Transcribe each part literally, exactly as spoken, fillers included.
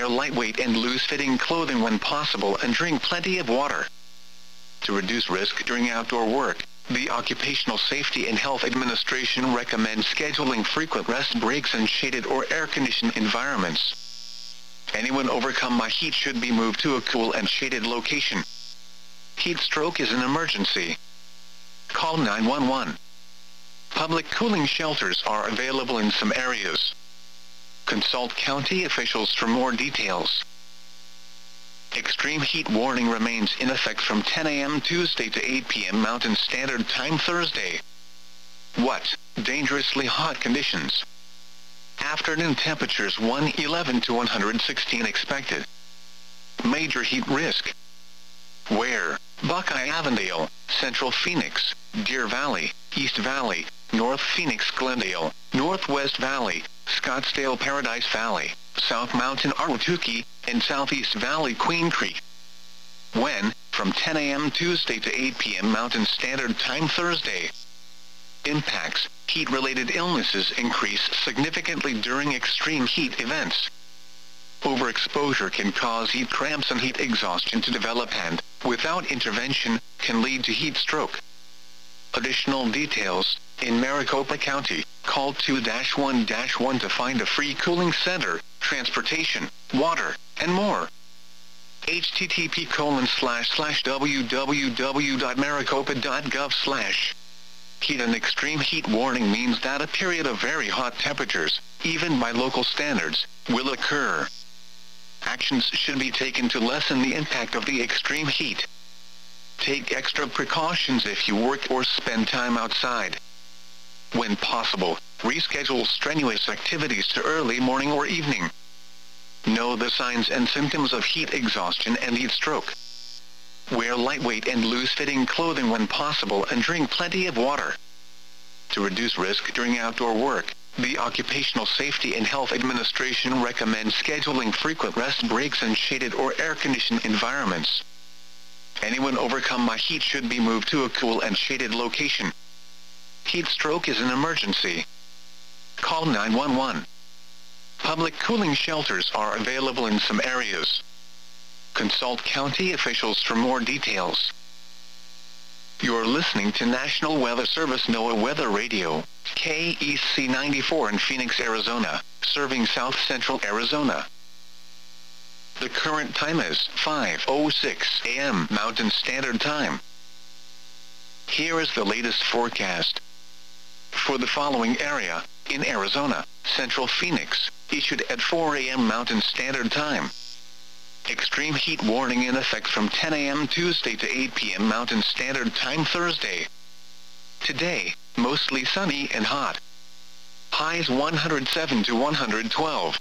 Wear lightweight and loose-fitting clothing when possible and drink plenty of water. To reduce risk during outdoor work, the Occupational Safety and Health Administration recommends scheduling frequent rest breaks in shaded or air-conditioned environments. Anyone overcome by heat should be moved to a cool and shaded location. Heat stroke is an emergency. Call nine one one. Public cooling shelters are available in some areas. Consult county officials for more details. Extreme heat warning remains in effect from ten a m Tuesday to eight p m Mountain Standard Time Thursday. What? Dangerously hot conditions. Afternoon temperatures one eleven to one sixteen expected. Major heat risk. Where? Buckeye Avondale, Central Phoenix, Deer Valley, East Valley, North Phoenix Glendale, Northwest Valley, Scottsdale Paradise Valley, South Mountain Ahwatukee, and Southeast Valley Queen Creek. When? From ten a m Tuesday to eight p m Mountain Standard Time Thursday. Impacts. Heat-related illnesses increase significantly during extreme heat events. Overexposure can cause heat cramps and heat exhaustion to develop and, without intervention, can lead to heat stroke. Additional details. In Maricopa County, call two one one to find a free cooling center, transportation, water, and more. http colon slash slash www.maricopa.gov slash. Heat and extreme heat warning means that a period of very hot temperatures, even by local standards, will occur. Actions should be taken to lessen the impact of the extreme heat. Take extra precautions if you work or spend time outside. When possible, reschedule strenuous activities to early morning or evening. Know the signs and symptoms of heat exhaustion and heat stroke. Wear lightweight and loose-fitting clothing when possible and drink plenty of water. To reduce risk during outdoor work, the Occupational Safety and Health Administration recommends scheduling frequent rest breaks in shaded or air-conditioned environments. Anyone overcome by heat should be moved to a cool and shaded location. Heat stroke is an emergency. Call nine one one. Public cooling shelters are available in some areas. Consult county officials for more details. You're listening to National Weather Service NOAA Weather Radio, K E C ninety-four in Phoenix, Arizona, serving South Central Arizona. The current time is five oh six a m Mountain Standard Time. Here is the latest forecast. For the following area, in Arizona, Central Phoenix, issued at four a m Mountain Standard Time. Extreme heat warning in effect from ten a m Tuesday to eight p m Mountain Standard Time Thursday. Today, mostly sunny and hot. Highs one hundred seven to one hundred twelve.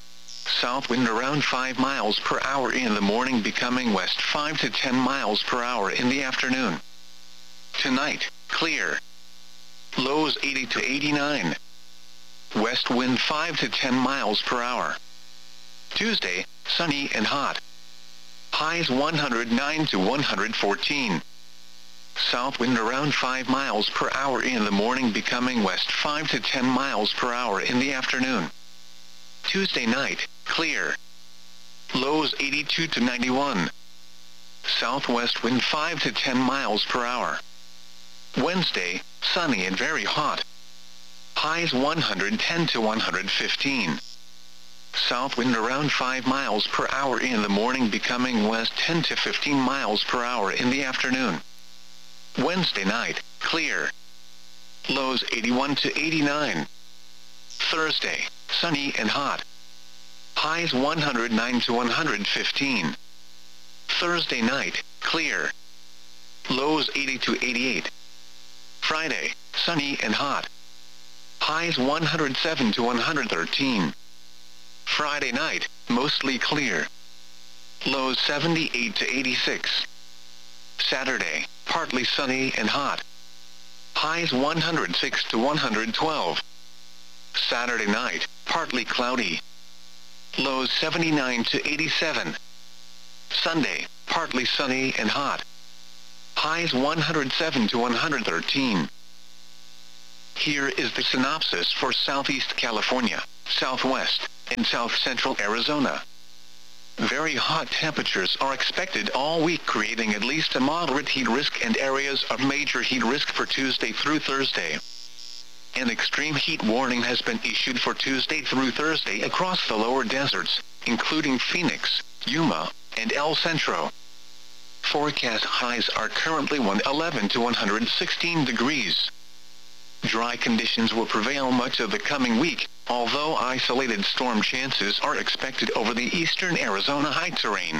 South wind around five miles per hour in the morning, becoming west five to ten miles per hour in the afternoon. Tonight, clear. Lows eighty to eighty-nine. West wind five to ten miles per hour. Tuesday, sunny and hot. Highs one hundred nine to one hundred fourteen. South wind around five miles per hour in the morning, becoming west five to ten miles per hour in the afternoon. Tuesday night, clear. Lows eighty-two to ninety-one. Southwest wind five to ten miles per hour. Wednesday, sunny and very hot. Highs one hundred ten to one hundred fifteen. South wind around five miles per hour in the morning, becoming west ten to fifteen miles per hour in the afternoon. Wednesday night, clear. Lows eighty-one to eighty-nine. Thursday, sunny and hot. Highs one hundred nine to one hundred fifteen. Thursday night, clear. Lows eighty to eighty-eight. Friday, sunny and hot. Highs one hundred seven to one hundred thirteen. Friday night, mostly clear. Lows seventy-eight to eighty-six. Saturday, partly sunny and hot. Highs one hundred six to one hundred twelve. Saturday night, partly cloudy. Lows seventy-nine to eighty-seven. Sunday, partly sunny and hot. Highs one hundred seven to one hundred thirteen. Here is the synopsis for Southeast California, Southwest, and South Central Arizona. Very hot temperatures are expected all week, creating at least a moderate heat risk and areas of major heat risk for Tuesday through Thursday. An extreme heat warning has been issued for Tuesday through Thursday across the lower deserts, including Phoenix, Yuma, and El Centro. Forecast highs are currently one hundred eleven to one hundred sixteen degrees. Dry conditions will prevail much of the coming week, although isolated storm chances are expected over the eastern Arizona high terrain.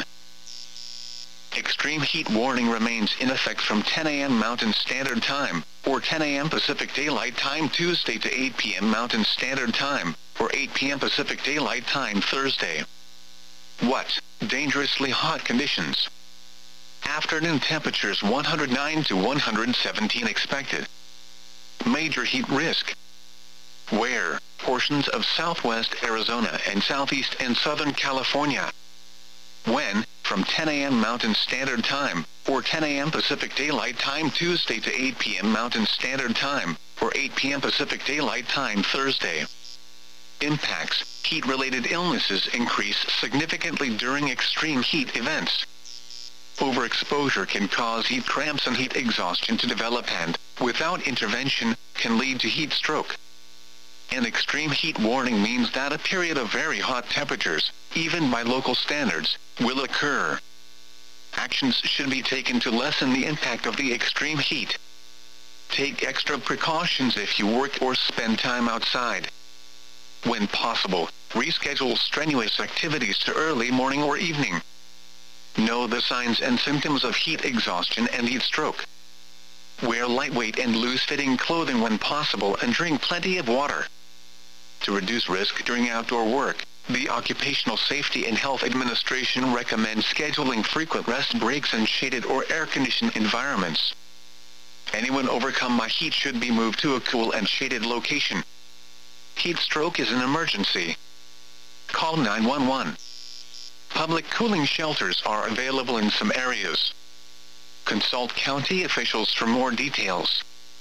Extreme heat warning remains in effect from ten a m Mountain Standard Time, or ten a m Pacific Daylight Time Tuesday to eight p m Mountain Standard Time, or eight p m Pacific Daylight Time Thursday. What? Dangerously hot conditions. Afternoon temperatures one hundred nine to one hundred seventeen expected. Major heat risk. Where? Portions of southwest Arizona and southeast and southern California. When? From ten a m Mountain Standard Time, or ten a m Pacific Daylight Time Tuesday to eight p m Mountain Standard Time, or eight p m Pacific Daylight Time Thursday. Impacts. Heat-related illnesses increase significantly during extreme heat events. Overexposure can cause heat cramps and heat exhaustion to develop and, without intervention, can lead to heat stroke. An extreme heat warning means that a period of very hot temperatures, even by local standards, will occur. Actions should be taken to lessen the impact of the extreme heat. Take extra precautions if you work or spend time outside. When possible, reschedule strenuous activities to early morning or evening. Know the signs and symptoms of heat exhaustion and heat stroke. Wear lightweight and loose-fitting clothing when possible and drink plenty of water. To reduce risk during outdoor work, the Occupational Safety and Health Administration recommends scheduling frequent rest breaks in shaded or air-conditioned environments. Anyone overcome by heat should be moved to a cool and shaded location. Heat stroke is an emergency. Call nine one one. Public cooling shelters are available in some areas. Consult county officials for more details.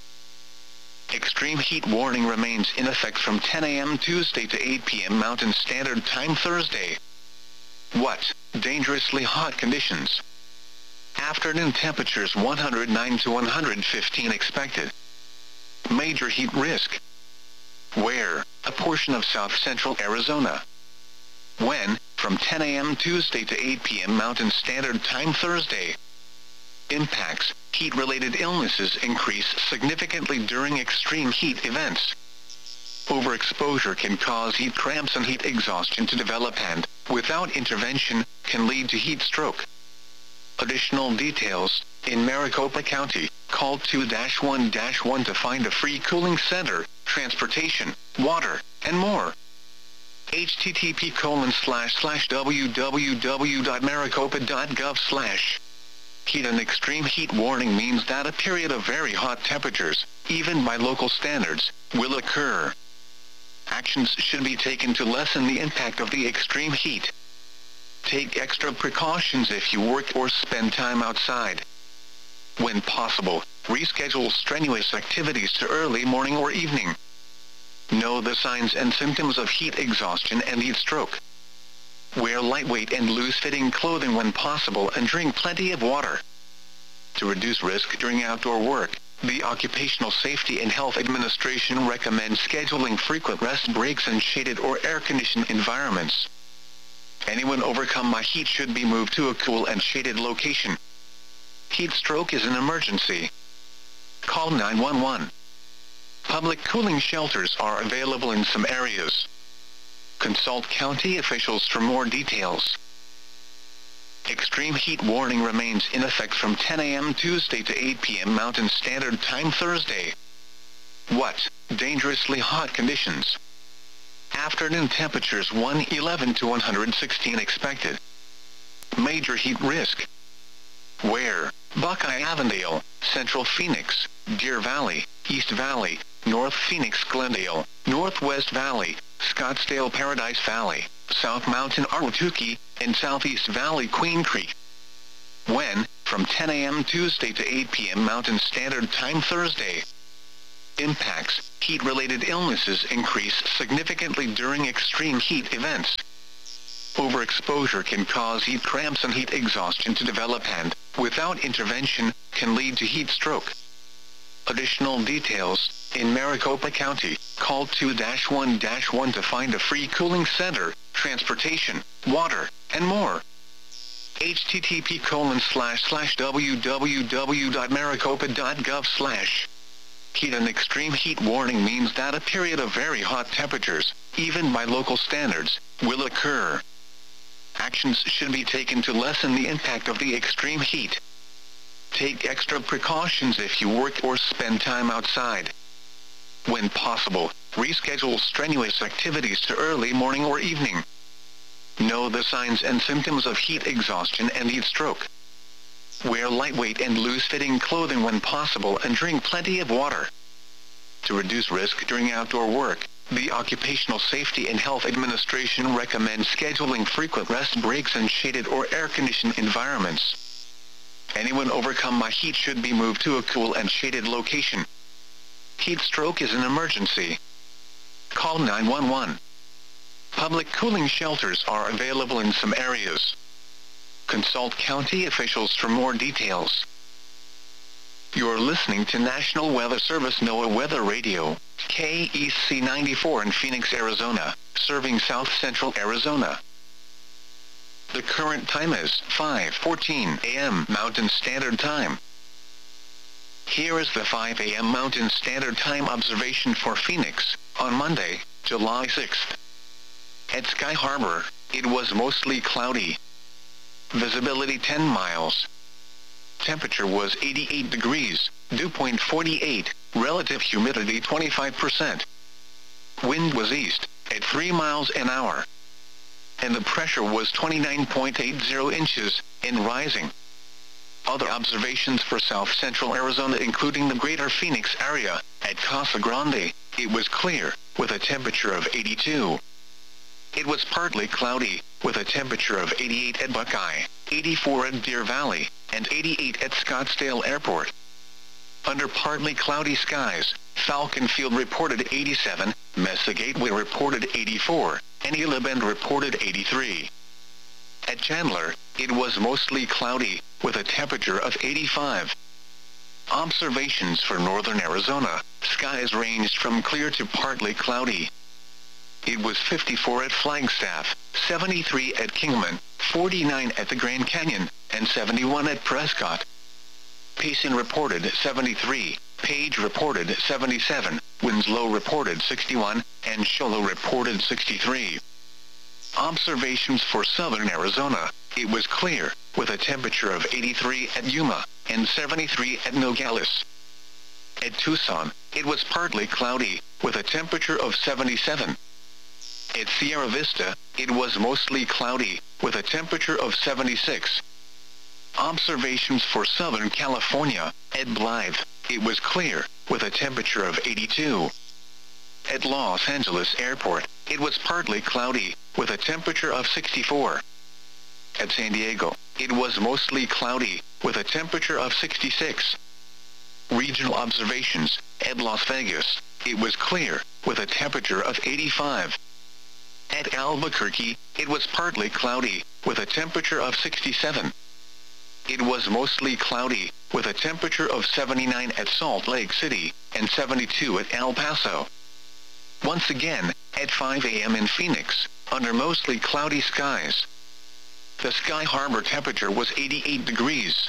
Extreme heat warning remains in effect from ten a m Tuesday to eight p m Mountain Standard Time Thursday. What? Dangerously hot conditions. Afternoon temperatures one hundred nine to one hundred fifteen expected. Major heat risk. Where? A portion of south-central Arizona. When? From ten a m Tuesday to eight p m Mountain Standard Time Thursday. Impacts. Heat-related illnesses increase significantly during extreme heat events. Overexposure can cause heat cramps and heat exhaustion to develop and, without intervention, can lead to heat stroke. Additional details. In Maricopa County, call two one one to find a free cooling center, transportation, water, and more. H T T P colon slash slash www dot maricopa dot gov slash. Heat and extreme heat warning means that a period of very hot temperatures, even by local standards, will occur. Actions should be taken to lessen the impact of the extreme heat. Take extra precautions if you work or spend time outside. When possible, reschedule strenuous activities to early morning or evening. Know the signs and symptoms of heat exhaustion and heat stroke. Wear lightweight and loose-fitting clothing when possible and drink plenty of water. To reduce risk during outdoor work, the Occupational Safety and Health Administration recommends scheduling frequent rest breaks in shaded or air-conditioned environments. Anyone overcome by heat should be moved to a cool and shaded location. Heat stroke is an emergency. Call nine one one. Public cooling shelters are available in some areas. Consult county officials for more details. Extreme heat warning remains in effect from ten a m Tuesday to eight p m Mountain Standard Time Thursday. What? Dangerously hot conditions. Afternoon temperatures one hundred eleven to one hundred sixteen expected. Major heat risk. Where? Buckeye Avondale, Central Phoenix, Deer Valley, East Valley, North Phoenix Glendale, Northwest Valley, Scottsdale Paradise Valley, South Mountain Ahwatukee, and Southeast Valley Queen Creek. When? From ten a m Tuesday to eight p m Mountain Standard Time Thursday. Impacts. Heat-related illnesses increase significantly during extreme heat events. Overexposure can cause heat cramps and heat exhaustion to develop and, without intervention, can lead to heat stroke. Additional details: in Maricopa County, call two dash one dash one to find a free cooling center, transportation, water, and more. http colon slash slash www.maricopa.gov slash. Heat and extreme heat warning means that a period of very hot temperatures, even by local standards, will occur. Actions should be taken to lessen the impact of the extreme heat. Take extra precautions if you work or spend time outside. When possible, reschedule strenuous activities to early morning or evening. Know the signs and symptoms of heat exhaustion and heat stroke. Wear lightweight and loose-fitting clothing when possible and drink plenty of water. To reduce risk during outdoor work, the Occupational Safety and Health Administration recommends scheduling frequent rest breaks in shaded or air-conditioned environments. Anyone overcome by heat should be moved to a cool and shaded location. Heat stroke is an emergency. Call nine one one. Public cooling shelters are available in some areas. Consult county officials for more details. You're listening to National Weather Service NOAA Weather Radio, K E C ninety-four in Phoenix, Arizona, serving South Central Arizona. The current time is five fourteen a m Mountain Standard Time. Here is the five a m Mountain Standard Time observation for Phoenix, on Monday, July sixth. At Sky Harbor, it was mostly cloudy. Visibility ten miles. Temperature was eighty-eight degrees, dew point forty-eight, relative humidity twenty-five percent. Wind was east, at three miles an hour. And the pressure was twenty-nine point eight zero inches, and rising. Other observations for South Central Arizona including the greater Phoenix area, at Casa Grande, it was clear, with a temperature of eighty-two. It was partly cloudy, with a temperature of eighty-eight at Buckeye, eighty-four at Deer Valley, and eighty-eight at Scottsdale Airport. Under partly cloudy skies, Falcon Field reported eighty-seven, Mesa Gateway reported eighty-four, and Gila Bend reported eighty-three. At Chandler, it was mostly cloudy, with a temperature of eighty-five. Observations for northern Arizona, skies ranged from clear to partly cloudy. It was fifty-four at Flagstaff, seventy-three at Kingman, forty-nine at the Grand Canyon, and seventy-one at Prescott. Payson reported seventy-three, Page reported seventy-seven, Winslow reported sixty-one, and Shoalo reported sixty-three. Observations for southern Arizona, it was clear, with a temperature of eighty-three at Yuma, and seventy-three at Nogales. At Tucson, it was partly cloudy, with a temperature of seventy-seven. At Sierra Vista, it was mostly cloudy, with a temperature of seventy-six. Observations for Southern California, at Blythe, it was clear, with a temperature of eighty-two. At Los Angeles Airport, it was partly cloudy, with a temperature of sixty-four. At San Diego, it was mostly cloudy, with a temperature of sixty-six. Regional observations, at Las Vegas, it was clear, with a temperature of eighty-five. At Albuquerque, it was partly cloudy, with a temperature of sixty-seven. It was mostly cloudy, with a temperature of seventy-nine at Salt Lake City, and seventy-two at El Paso. Once again, at five a m in Phoenix, under mostly cloudy skies. The Sky Harbor temperature was eighty-eight degrees.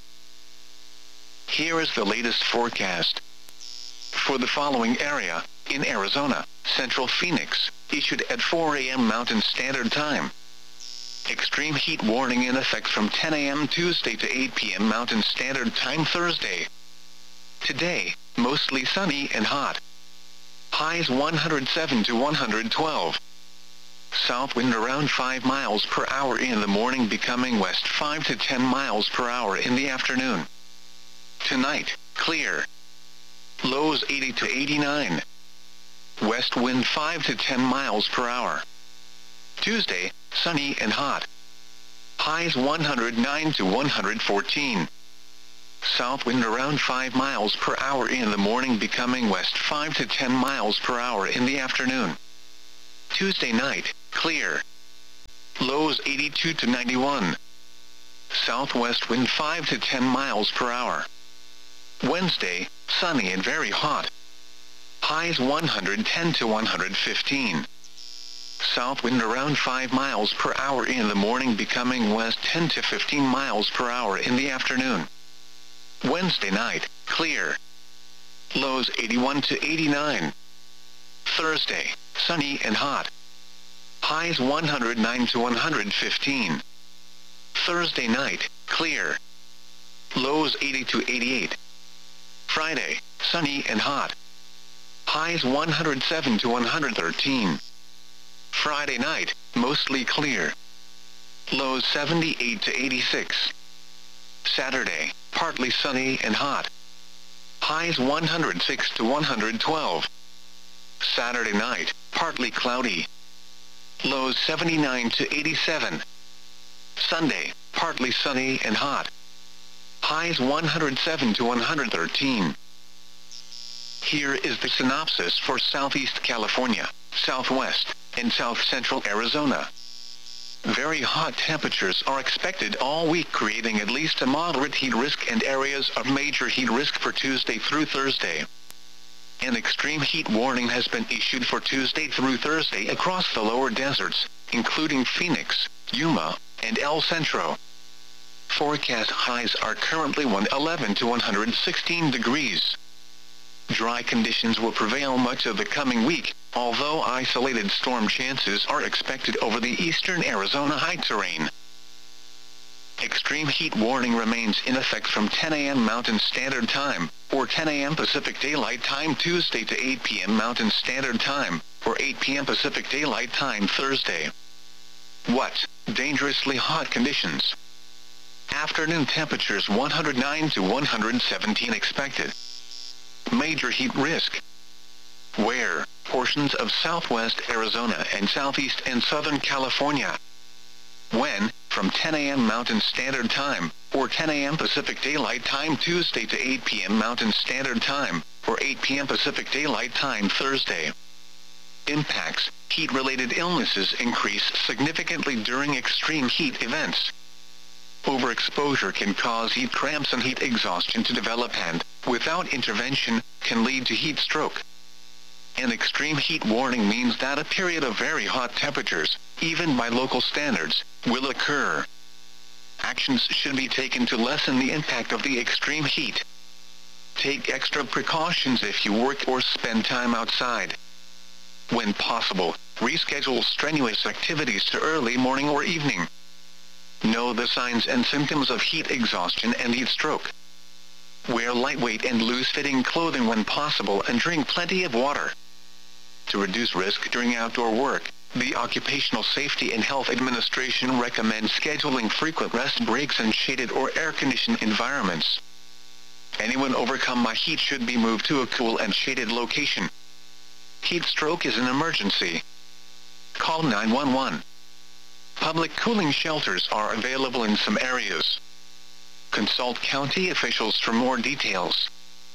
Here is the latest forecast. For the following area, in Arizona, Central Phoenix, issued at four a m Mountain Standard Time. Extreme heat warning in effect from ten a m Tuesday to eight p m Mountain Standard Time Thursday. Today, mostly sunny and hot. Highs one hundred seven to one hundred twelve. South wind around five miles per hour in the morning, becoming west five to ten miles per hour in the afternoon. Tonight, clear. Lows eighty to eighty-nine. West wind five to ten miles per hour. Tuesday, sunny and hot. Highs one hundred nine to one hundred fourteen. South wind around five miles per hour in the morning, becoming west five to ten miles per hour in the afternoon. Tuesday night, clear. Lows eighty-two to ninety-one. Southwest wind five to ten miles per hour. Wednesday, sunny and very hot. Highs one hundred ten to one hundred fifteen. South wind around five miles per hour in the morning, becoming west ten to fifteen miles per hour in the afternoon. Wednesday night, clear. Lows eighty-one to eighty-nine. Thursday, sunny and hot. Highs one hundred nine to one hundred fifteen. Thursday night, clear. Lows eighty to eighty-eight. Friday, sunny and hot. Highs one hundred seven to one hundred thirteen. Friday night, mostly clear. Lows seventy-eight to eighty-six. Saturday, partly sunny and hot. Highs one hundred six to one hundred twelve. Saturday night, partly cloudy. Lows seventy-nine to eighty-seven. Sunday, partly sunny and hot. Highs one hundred seven to one hundred thirteen. Here is the synopsis for Southeast California, Southwest, and South Central Arizona. Very hot temperatures are expected all week, creating at least a moderate heat risk and areas of major heat risk for Tuesday through Thursday. An extreme heat warning has been issued for Tuesday through Thursday across the lower deserts, including Phoenix, Yuma, and El Centro. Forecast highs are currently one hundred eleven to one hundred sixteen degrees. Dry conditions will prevail much of the coming week, although isolated storm chances are expected over the eastern Arizona high terrain. Extreme heat warning remains in effect from ten A M Mountain Standard Time, or ten A M Pacific Daylight Time Tuesday to eight P M Mountain Standard Time, or eight P M Pacific Daylight Time Thursday. What? Dangerously hot conditions. Afternoon temperatures one hundred nine to one hundred seventeen expected. Major heat risk. Where? Portions of southwest Arizona and southeast and southern California. When? From ten A M Mountain Standard Time, or ten A M Pacific Daylight Time Tuesday to eight P M Mountain Standard Time, or eight P M Pacific Daylight Time Thursday. Impacts. Heat-related illnesses increase significantly during extreme heat events. Overexposure can cause heat cramps and heat exhaustion to develop and, without intervention, can lead to heat stroke. An extreme heat warning means that a period of very hot temperatures, even by local standards, will occur. Actions should be taken to lessen the impact of the extreme heat. Take extra precautions if you work or spend time outside. When possible, reschedule strenuous activities to early morning or evening. Know the signs and symptoms of heat exhaustion and heat stroke. Wear lightweight and loose-fitting clothing when possible and drink plenty of water. To reduce risk during outdoor work, the Occupational Safety and Health Administration recommends scheduling frequent rest breaks in shaded or air-conditioned environments. Anyone overcome by heat should be moved to a cool and shaded location. Heat stroke is an emergency. Call nine one one. Public cooling shelters are available in some areas. Consult county officials for more details.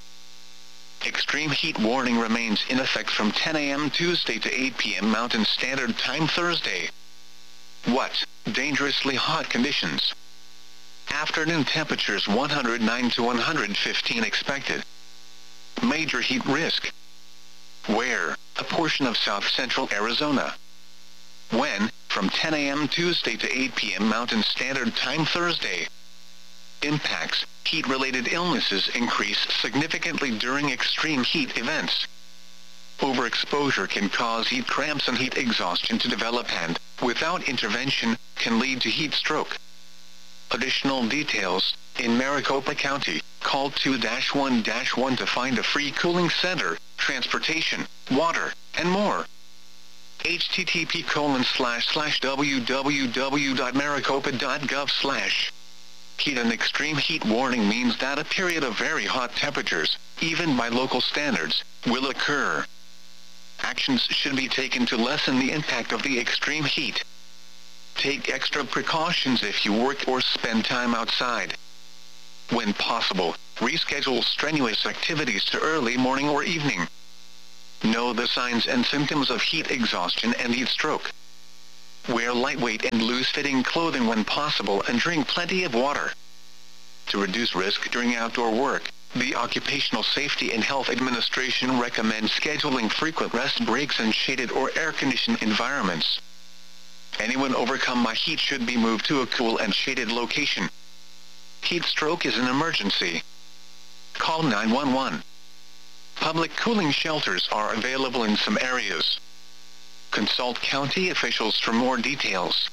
Extreme heat warning remains in effect from ten A M Tuesday to eight P M Mountain Standard Time Thursday. What? Dangerously hot conditions. Afternoon temperatures one hundred nine to one hundred fifteen expected. Major heat risk. Where? A portion of south central Arizona. When? From ten A M Tuesday to eight P M Mountain Standard Time Thursday. Impacts. Heat-related illnesses increase significantly during extreme heat events. Overexposure can cause heat cramps and heat exhaustion to develop and, without intervention, can lead to heat stroke. Additional details. In Maricopa County, call two one one to find a free cooling center, transportation, water, and more. H T T P colon slash slash w w w dot maricopa dot gov slash. Heat and extreme heat warning means that a period of very hot temperatures, even by local standards, will occur. Actions should be taken to lessen the impact of the extreme heat. Take extra precautions if you work or spend time outside. When possible, reschedule strenuous activities to early morning or evening. Know the signs and symptoms of heat exhaustion and heat stroke. Wear lightweight and loose-fitting clothing when possible and drink plenty of water. To reduce risk during outdoor work, the Occupational Safety and Health Administration recommends scheduling frequent rest breaks in shaded or air-conditioned environments. Anyone overcome by heat should be moved to a cool and shaded location. Heat stroke is an emergency. Call nine one one. Public cooling shelters are available in some areas. Consult county officials for more details.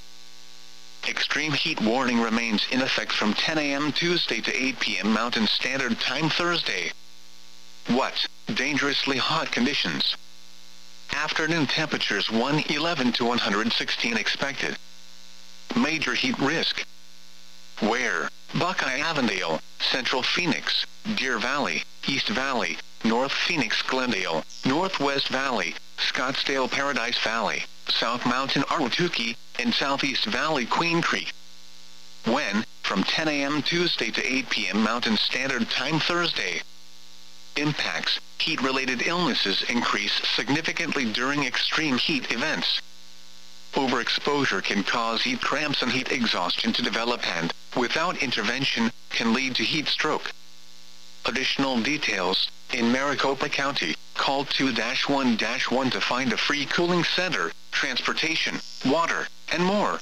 Extreme heat warning remains in effect from ten a m Tuesday to eight p m Mountain Standard Time Thursday. What? Dangerously hot conditions. Afternoon temperatures one eleven to one sixteen expected. Major heat risk. Where? Buckeye Avondale, Central Phoenix, Deer Valley, East Valley, North Phoenix Glendale, Northwest Valley, Scottsdale Paradise Valley, South Mountain Ahwatukee, and Southeast Valley Queen Creek. When? From ten a m Tuesday to eight p m Mountain Standard Time Thursday. Impacts. Heat-related illnesses increase significantly during extreme heat events. Overexposure can cause heat cramps and heat exhaustion to develop and, without intervention, can lead to heat stroke. Additional details. In Maricopa County, call two one one to find a free cooling center, transportation, water, and more.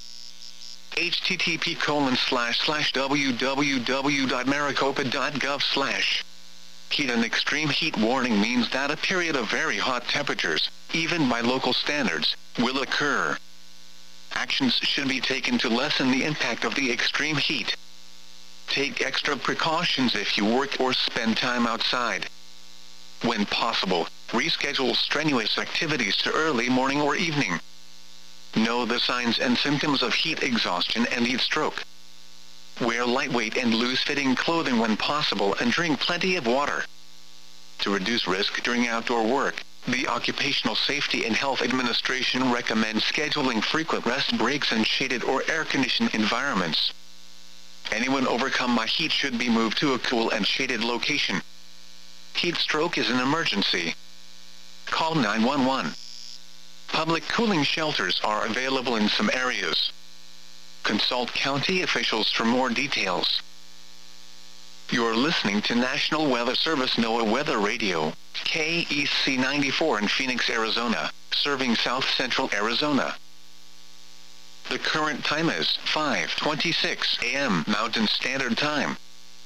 http colon slash slash www.maricopa.gov slash. Heat and extreme heat warning means that a period of very hot temperatures, even by local standards, will occur. Actions should be taken to lessen the impact of the extreme heat. Take extra precautions if you work or spend time outside. When possible, reschedule strenuous activities to early morning or evening. Know the signs and symptoms of heat exhaustion and heat stroke. Wear lightweight and loose-fitting clothing when possible and drink plenty of water. To reduce risk during outdoor work, the Occupational Safety and Health Administration recommends scheduling frequent rest breaks in shaded or air-conditioned environments. Anyone overcome by heat should be moved to a cool and shaded location. Heat stroke is an emergency. Call nine one one. Public cooling shelters are available in some areas. Consult county officials for more details. You're listening to National Weather Service NOAA Weather Radio, K E C ninety-four in Phoenix, Arizona, serving south central Arizona. The current time is five twenty-six a m Mountain Standard Time.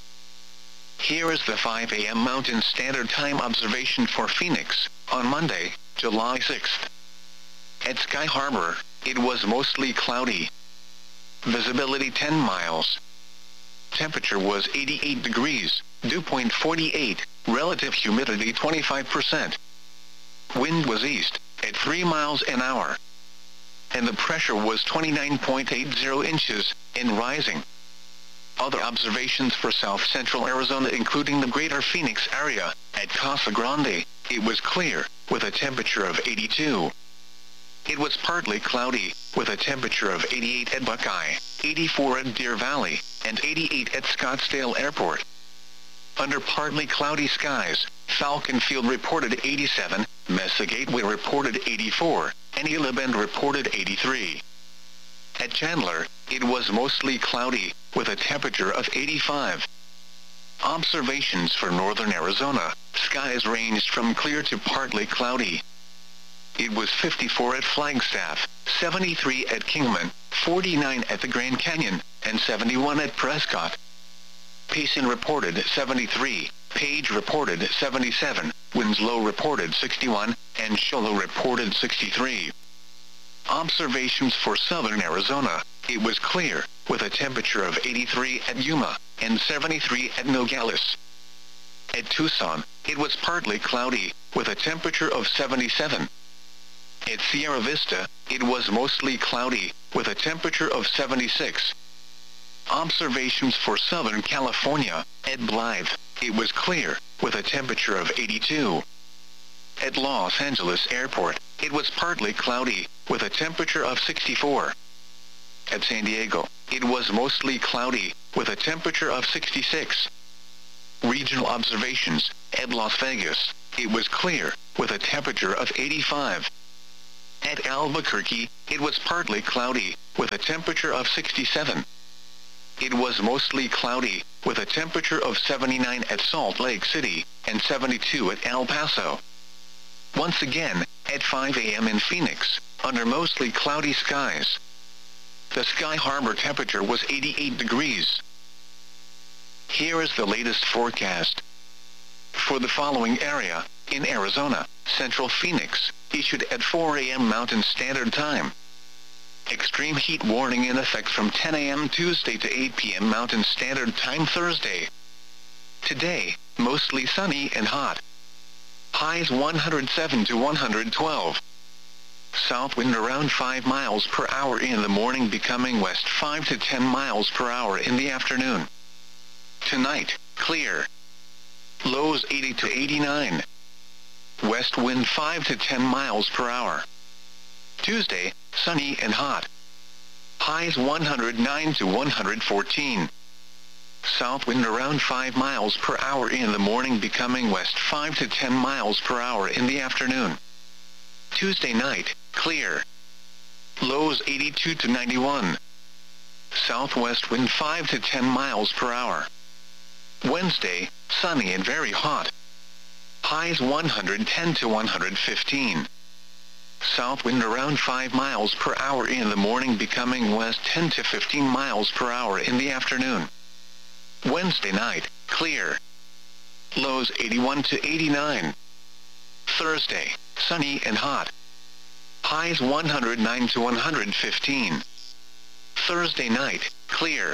Here is the five a m Mountain Standard Time observation for Phoenix, on Monday, July sixth. At Sky Harbor, it was mostly cloudy. Visibility ten miles. Temperature was eighty-eight degrees, dew point forty-eight, relative humidity twenty-five percent. Wind was east, at three miles an hour. And the pressure was twenty-nine point eight zero inches, and rising. Other observations for south central Arizona including the greater Phoenix area, at Casa Grande, it was clear, with a temperature of eighty-two. It was partly cloudy, with a temperature of eighty-eight at Buckeye, eighty-four at Deer Valley, and eighty-eight at Scottsdale Airport. Under partly cloudy skies, Falcon Field reported eighty-seven, Mesa Gateway reported eighty-four, and Gila Bend reported eighty-three. At Chandler, it was mostly cloudy, with a temperature of eighty-five. Observations for northern Arizona, skies ranged from clear to partly cloudy. It was fifty-four at Flagstaff, seventy-three at Kingman, forty-nine at the Grand Canyon, and seventy-one at Prescott. Payson reported seventy-three, Page reported seventy-seven, Winslow reported sixty-one, and Show Low reported sixty-three. Observations for southern Arizona, it was clear, with a temperature of eighty-three at Yuma, and seventy-three at Nogales. At Tucson, it was partly cloudy, with a temperature of seventy-seven. At Sierra Vista, it was mostly cloudy, with a temperature of seventy-six. Observations for Southern California, at Blythe, it was clear, with a temperature of eighty-two. At Los Angeles Airport, it was partly cloudy, with a temperature of sixty-four. At San Diego, it was mostly cloudy, with a temperature of sixty-six. Regional observations, at Las Vegas, it was clear, with a temperature of eighty-five. At Albuquerque, it was partly cloudy, with a temperature of sixty-seven. It was mostly cloudy, with a temperature of seventy-nine at Salt Lake City, and seventy-two at El Paso. Once again, at five A M in Phoenix, under mostly cloudy skies. The Sky Harbor temperature was eighty-eight degrees. Here is the latest forecast. For the following area, in Arizona, Central Phoenix, issued at four A M Mountain Standard Time. Extreme heat warning in effect from ten A M Tuesday to eight P M Mountain Standard Time Thursday. Today, mostly sunny and hot. Highs one hundred seven to one hundred twelve. South wind around five miles per hour in the morning, becoming west five to ten miles per hour in the afternoon. Tonight, clear. Lows eighty to eighty-nine. West wind five to ten miles per hour. Tuesday, sunny and hot. Highs one hundred nine to one hundred fourteen. South wind around five miles per hour in the morning, becoming west five to ten miles per hour in the afternoon. Tuesday night, clear. Lows eighty-two to ninety-one. Southwest wind five to ten miles per hour. Wednesday, sunny and very hot. Highs one hundred ten to one hundred fifteen. South wind around five miles per hour in the morning, becoming west ten to fifteen miles per hour in the afternoon. Wednesday night, clear. Lows eighty-one to eighty-nine. Thursday, sunny and hot. Highs one hundred nine to one hundred fifteen. Thursday night, clear.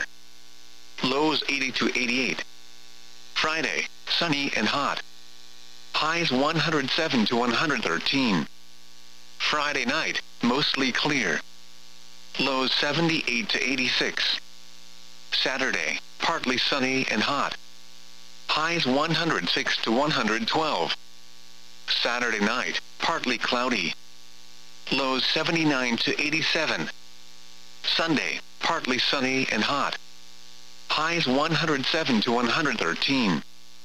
Lows eighty to eighty-eight. Friday, sunny and hot. Highs one hundred seven to one hundred thirteen. Friday night, mostly clear. Lows seventy-eight to eighty-six. Saturday, partly sunny and hot. Highs one hundred six to one hundred twelve. Saturday night, partly cloudy. Lows seventy-nine to eighty-seven. Sunday, partly sunny and hot. Highs one hundred seven to one hundred thirteen.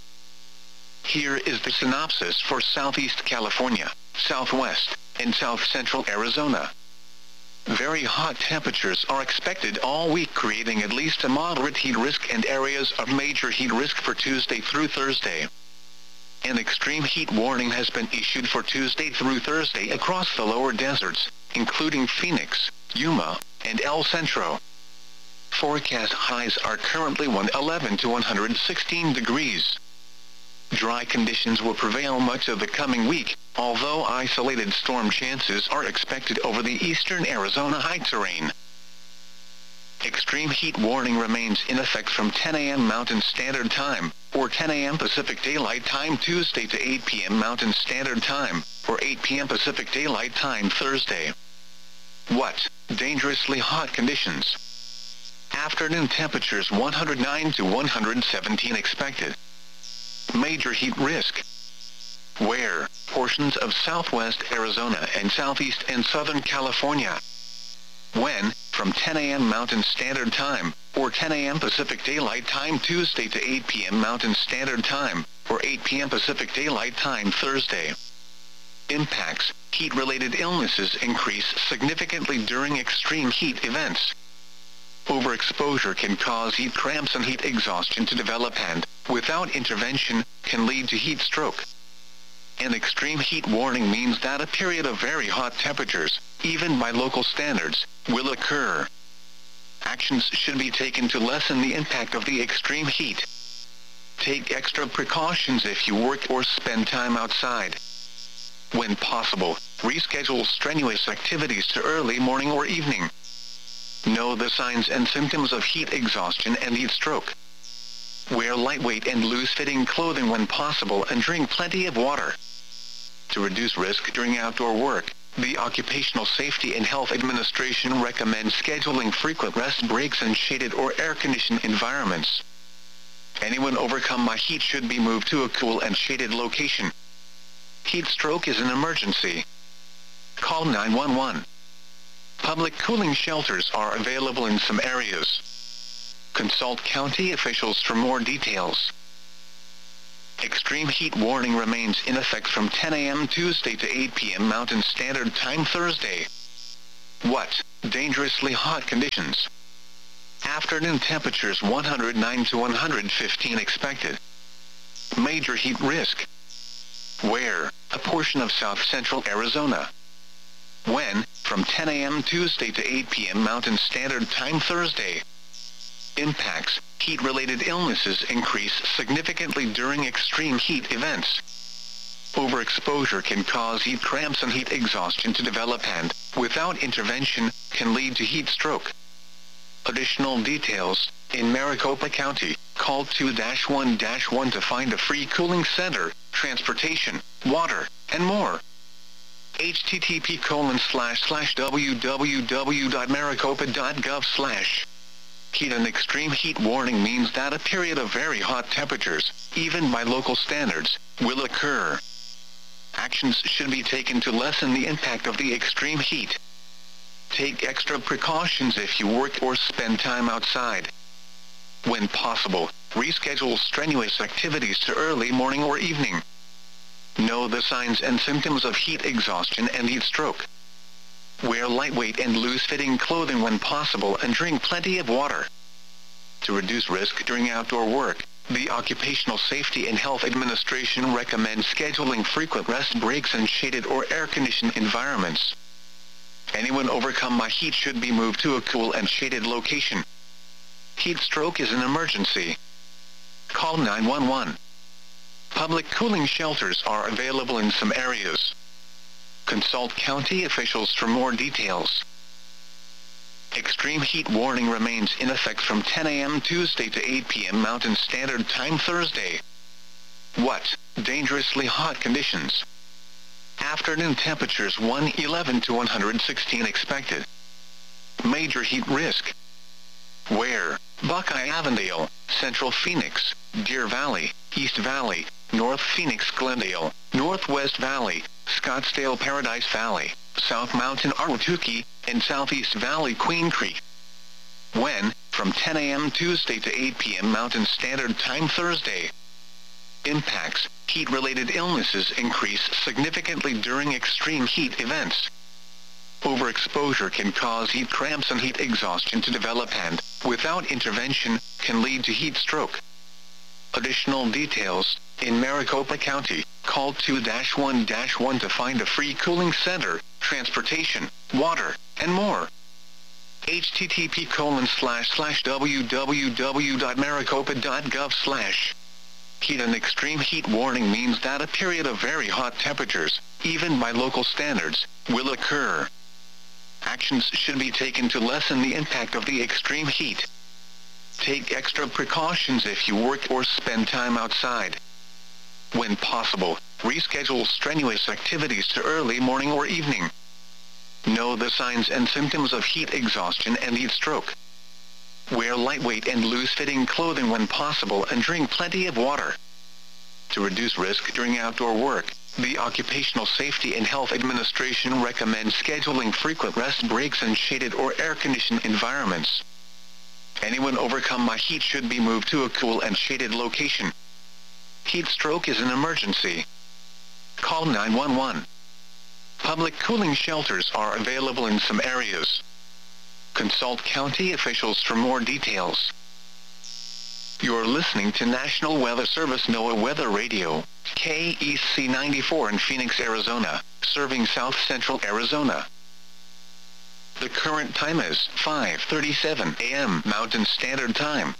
Here is the synopsis for Southeast California, Southwest, and South Central Arizona. Very hot temperatures are expected all week, creating at least a moderate heat risk and areas of major heat risk for Tuesday through Thursday. An extreme heat warning has been issued for Tuesday through Thursday across the lower deserts, including Phoenix, Yuma, and El Centro. Forecast highs are currently one hundred eleven to one hundred sixteen degrees. Dry conditions will prevail much of the coming week, although isolated storm chances are expected over the eastern Arizona high terrain. Extreme heat warning remains in effect from ten A M Mountain Standard Time, or ten A M Pacific Daylight Time Tuesday to eight P M Mountain Standard Time, or eight P M Pacific Daylight Time Thursday. What? Dangerously hot conditions. Afternoon temperatures one hundred nine to one hundred seventeen expected. Major heat risk. Where? Portions of southwest Arizona and southeast and southern California. When? From ten A M Mountain Standard Time, or ten A M Pacific Daylight Time Tuesday to eight P M Mountain Standard Time, or eight P M Pacific Daylight Time Thursday. Impacts. Heat-related illnesses increase significantly during extreme heat events. Overexposure can cause heat cramps and heat exhaustion to develop and, without intervention, can lead to heat stroke. An extreme heat warning means that a period of very hot temperatures, even by local standards, will occur. Actions should be taken to lessen the impact of the extreme heat. Take extra precautions if you work or spend time outside. When possible, reschedule strenuous activities to early morning or evening. Know the signs and symptoms of heat exhaustion and heat stroke. Wear lightweight and loose-fitting clothing when possible and drink plenty of water. To reduce risk during outdoor work, the Occupational Safety and Health Administration recommends scheduling frequent rest breaks in shaded or air-conditioned environments. Anyone overcome by heat should be moved to a cool and shaded location. Heat stroke is an emergency. Call nine one one. Public cooling shelters are available in some areas. Consult county officials for more details. Extreme heat warning remains in effect from ten A M Tuesday to eight P M Mountain Standard Time Thursday. What? Dangerously hot conditions. Afternoon temperatures one hundred nine to one hundred fifteen expected. Major heat risk. Where? A portion of south-central Arizona. When? From ten A M Tuesday to eight P M Mountain Standard Time Thursday. Impacts. Heat-related illnesses increase significantly during extreme heat events. Overexposure can cause heat cramps and heat exhaustion to develop and, without intervention, can lead to heat stroke. Additional details. In Maricopa County, call two one one to find a free cooling center, transportation, water, and more. http colon slash slash www.maricopa.gov slash. Heat and extreme heat warning means that a period of very hot temperatures, even by local standards, will occur. Actions should be taken to lessen the impact of the extreme heat. Take extra precautions if you work or spend time outside. When possible, reschedule strenuous activities to early morning or evening. Know the signs and symptoms of heat exhaustion and heat stroke. Wear lightweight and loose-fitting clothing when possible and drink plenty of water. To reduce risk during outdoor work, the Occupational Safety and Health Administration recommends scheduling frequent rest breaks in shaded or air-conditioned environments. Anyone overcome by heat should be moved to a cool and shaded location. Heat stroke is an emergency. Call nine one one. Public cooling shelters are available in some areas. Consult county officials for more details. Extreme heat warning remains in effect from ten A M Tuesday to eight P M Mountain Standard Time Thursday. What? Dangerously hot conditions. Afternoon temperatures one eleven to one hundred sixteen expected. Major heat risk. Where? Buckeye Avondale, Central Phoenix, Deer Valley, East Valley, North Phoenix Glendale, Northwest Valley, Scottsdale Paradise Valley, South Mountain Ahwatukee, and Southeast Valley Queen Creek. When? From ten A M Tuesday to eight P M Mountain Standard Time Thursday. Impacts. Heat-related illnesses increase significantly during extreme heat events. Overexposure can cause heat cramps and heat exhaustion to develop and, without intervention, can lead to heat stroke. Additional details. In Maricopa County, call two one one to find a free cooling center, transportation, water, and more. http colon slash slash www.maricopa.gov slash. Heat and extreme heat warning means that a period of very hot temperatures, even by local standards, will occur. Actions should be taken to lessen the impact of the extreme heat. Take extra precautions if you work or spend time outside. When possible, reschedule strenuous activities to early morning or evening. Know the signs and symptoms of heat exhaustion and heat stroke. Wear lightweight and loose-fitting clothing when possible and drink plenty of water. To reduce risk during outdoor work, the Occupational Safety and Health Administration recommends scheduling frequent rest breaks in shaded or air-conditioned environments. Anyone overcome by heat should be moved to a cool and shaded location. Heat stroke is an emergency. Call nine one one. Public cooling shelters are available in some areas. Consult county officials for more details. You're listening to National Weather Service NOAA Weather Radio, K E C ninety-four in Phoenix, Arizona, serving South Central Arizona. The current time is five thirty-seven A M Mountain Standard Time.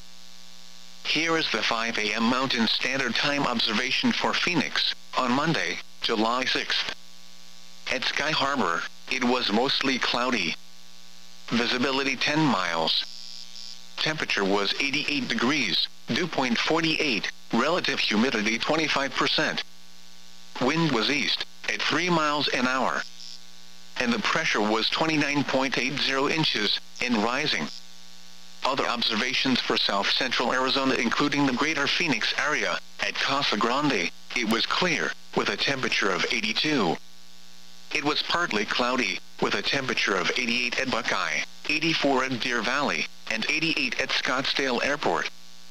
Here is the five A M Mountain Standard Time observation for Phoenix, on Monday, July sixth. At Sky Harbor, it was mostly cloudy. Visibility ten miles. Temperature was eighty-eight degrees, dew point forty-eight, relative humidity twenty-five percent. Wind was east, at three miles an hour. And the pressure was twenty-nine point eight zero inches, and rising. Other observations for South Central Arizona including the greater Phoenix area, at Casa Grande, it was clear, with a temperature of eighty-two. It was partly cloudy, with a temperature of eighty-eight at Buckeye, eighty-four at Deer Valley, and eighty-eight at Scottsdale Airport.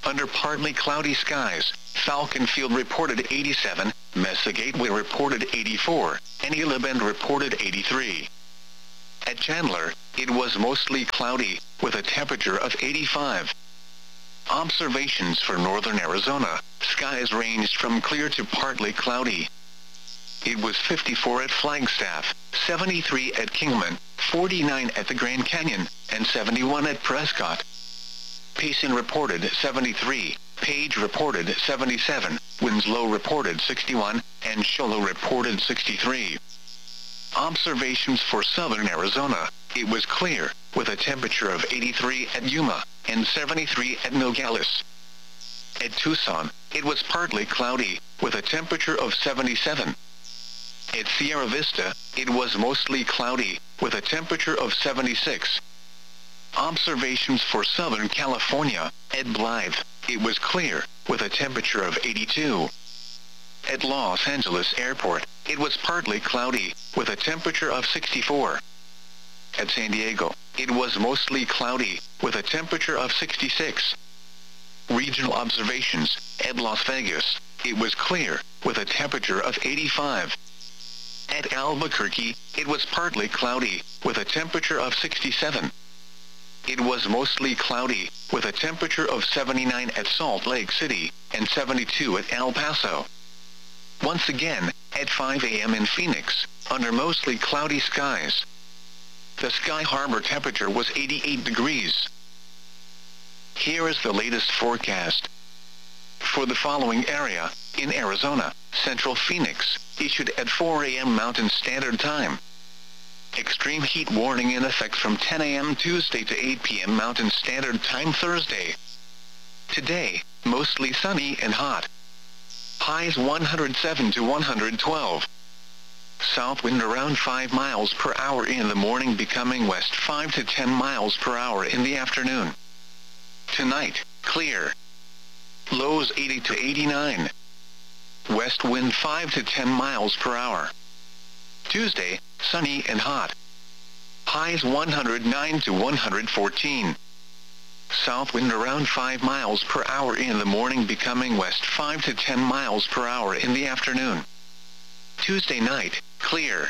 under partly cloudy skies. Falcon Field reported eighty-seven, Mesa Gateway reported eighty-four, and Gila Bend reported eighty-three. At Chandler, it was mostly cloudy, with a temperature of eighty-five. Observations for northern Arizona, skies ranged from clear to partly cloudy. It was fifty-four at Flagstaff, seventy-three at Kingman, forty-nine at the Grand Canyon, and seventy-one at Prescott. Payson reported seventy-three, Page reported seventy-seven, Winslow reported sixty-one, and Show Low reported sixty-three. Observations for southern Arizona, it was clear, with a temperature of eighty-three at Yuma, and seventy-three at Nogales. At Tucson, it was partly cloudy, with a temperature of seventy-seven. At Sierra Vista, it was mostly cloudy, with a temperature of seventy-six. Observations for Southern California, at Blythe, it was clear, with a temperature of eighty-two. At Los Angeles Airport, it was partly cloudy, with a temperature of sixty-four. At San Diego, it was mostly cloudy, with a temperature of sixty-six. Regional observations, at Las Vegas, it was clear, with a temperature of eighty-five. At Albuquerque, it was partly cloudy, with a temperature of sixty-seven. It was mostly cloudy, with a temperature of seventy-nine at Salt Lake City, and seventy-two at El Paso. Once again, at five a m in Phoenix, under mostly cloudy skies. The Sky Harbor temperature was eighty-eight degrees. Here is the latest forecast. For the following area, in Arizona, Central Phoenix, issued at four a m Mountain Standard Time. Extreme heat warning in effect from ten a m Tuesday to eight p m Mountain Standard Time Thursday. Today, mostly sunny and hot. Highs one hundred seven to one hundred twelve. South wind around five miles per hour in the morning, becoming west five to ten miles per hour in the afternoon. Tonight, clear. Lows eighty to eighty-nine. West wind five to ten miles per hour. Tuesday, sunny and hot. Highs one hundred nine to one hundred fourteen. South wind around five miles per hour in the morning, becoming west five to ten miles per hour in the afternoon. Tuesday night, clear.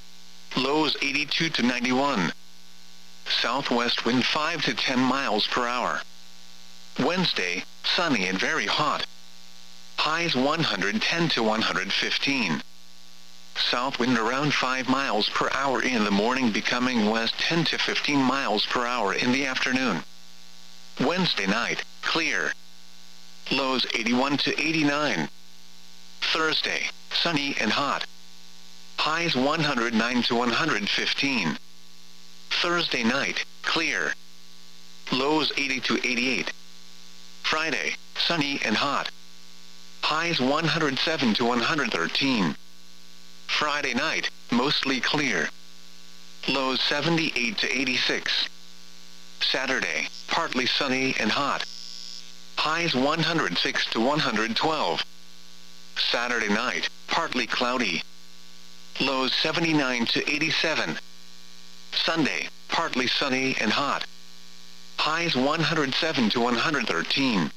Lows eighty-two to ninety-one. Southwest wind five to ten miles per hour. Wednesday, sunny and very hot. Highs one hundred ten to one hundred fifteen. South wind around five miles per hour in the morning, becoming west ten to fifteen miles per hour in the afternoon. Wednesday night, clear. Lows eighty-one to eighty-nine. Thursday, sunny and hot. Highs one hundred nine to one hundred fifteen. Thursday night, clear. Lows eighty to eighty-eight. Friday, sunny and hot. Highs one hundred seven to one hundred thirteen. Friday night, mostly clear. Lows seventy-eight to eighty-six. Saturday, partly sunny and hot. Highs one hundred six to one hundred twelve. Saturday night, partly cloudy. Lows seventy-nine to eighty-seven. Sunday, partly sunny and hot. Highs one hundred seven to one hundred thirteen.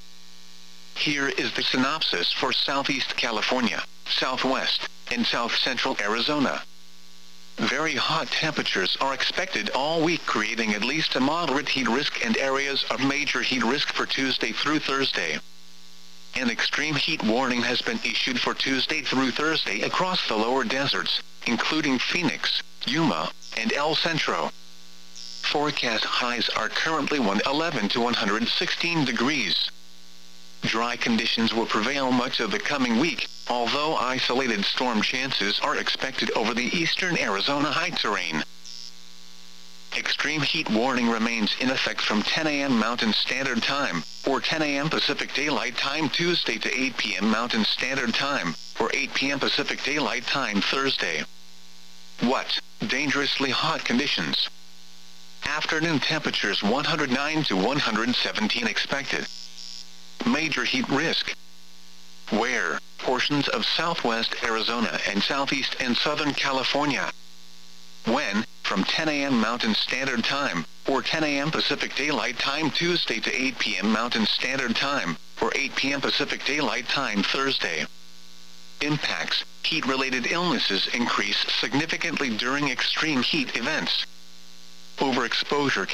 Here is the synopsis for Southeast California, Southwest, and South Central Arizona. Very hot temperatures are expected all week, creating at least a moderate heat risk and areas of major heat risk for Tuesday through Thursday. An extreme heat warning has been issued for Tuesday through Thursday across the lower deserts, including Phoenix, Yuma, and El Centro. Forecast highs are currently one hundred eleven to one hundred sixteen degrees. Dry conditions will prevail much of the coming week, although isolated storm chances are expected over the eastern Arizona high terrain. Extreme heat warning remains in effect from ten a m Mountain Standard Time, or ten a m Pacific Daylight Time Tuesday to eight p m Mountain Standard Time, or eight p m Pacific Daylight Time Thursday. What? Dangerously hot conditions. Afternoon temperatures one hundred nine to one hundred seventeen expected. Major heat risk. Where? Portions of southwest Arizona and southeast and southern California. When? from ten A M Mountain Standard Time, or ten A M Pacific Daylight Time Tuesday to eight P M Mountain Standard Time, or eight P M Pacific Daylight Time Thursday. Impacts: heat-related illnesses increase significantly during extreme heat events. Overexposure